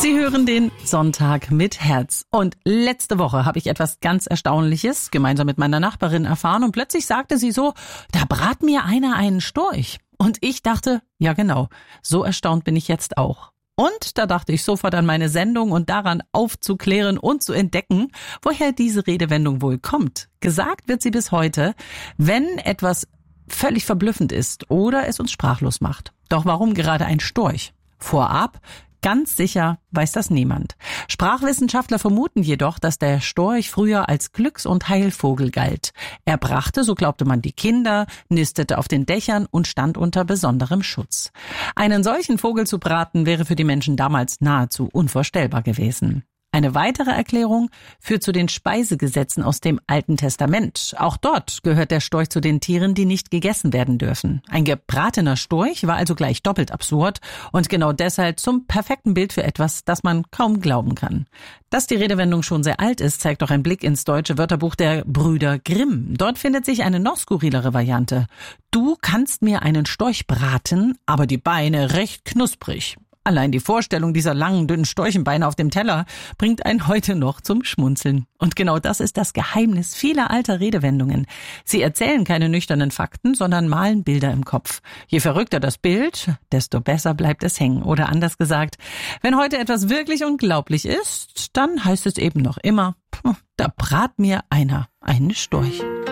Sie hören den Sonntag mit Herz. Und letzte Woche habe ich etwas ganz Erstaunliches gemeinsam mit meiner Nachbarin erfahren und plötzlich sagte sie so, da brat mir einer einen Storch. Und ich dachte, ja genau, so erstaunt bin ich jetzt auch. Und da dachte ich sofort an meine Sendung und daran aufzuklären und zu entdecken, woher diese Redewendung wohl kommt. Gesagt wird sie bis heute, wenn etwas völlig verblüffend ist oder es uns sprachlos macht. Doch warum gerade ein Storch? Vorab, ganz sicher weiß das niemand. Sprachwissenschaftler vermuten jedoch, dass der Storch früher als Glücks- und Heilvogel galt. Er brachte, so glaubte man, die Kinder, nistete auf den Dächern und stand unter besonderem Schutz. Einen solchen Vogel zu braten wäre für die Menschen damals nahezu unvorstellbar gewesen. Eine weitere Erklärung führt zu den Speisegesetzen aus dem Alten Testament. Auch dort gehört der Storch zu den Tieren, die nicht gegessen werden dürfen. Ein gebratener Storch war also gleich doppelt absurd und genau deshalb zum perfekten Bild für etwas, das man kaum glauben kann. Dass die Redewendung schon sehr alt ist, zeigt doch ein Blick ins deutsche Wörterbuch der Brüder Grimm. Dort findet sich eine noch skurrilere Variante. Du kannst mir einen Storch braten, aber die Beine recht knusprig. Allein die Vorstellung dieser langen, dünnen Storchenbeine auf dem Teller bringt einen heute noch zum Schmunzeln. Und genau das ist das Geheimnis vieler alter Redewendungen. Sie erzählen keine nüchternen Fakten, sondern malen Bilder im Kopf. Je verrückter das Bild, desto besser bleibt es hängen. Oder anders gesagt, wenn heute etwas wirklich unglaublich ist, dann heißt es eben noch immer, da brat mir einer einen Storch.